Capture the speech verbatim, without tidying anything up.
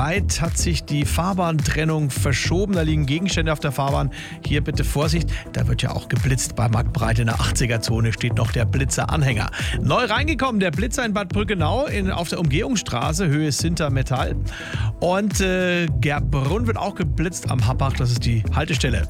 Breit hat sich die Fahrbahntrennung verschoben. Da liegen Gegenstände auf der Fahrbahn. Hier bitte Vorsicht, da wird ja auch geblitzt. Bei Marktbreit in der achtziger-Zone steht noch der Blitzer-Anhänger. Neu reingekommen, der Blitzer in Bad Brückenau in, auf der Umgehungsstraße, Höhe Sintermetall. Und äh, Gerbrunn wird auch geblitzt am Happach, das ist die Haltestelle.